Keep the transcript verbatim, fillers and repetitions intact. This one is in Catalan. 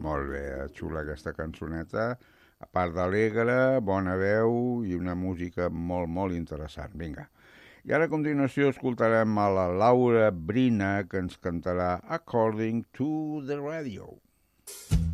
Molt bé, xula aquesta cançoneta. A part d'alegre, bona veu i una música molt, molt interessant. Vinga. I ara a continuació escoltarem a la Laura Brina, que ens cantarà According to the Radio.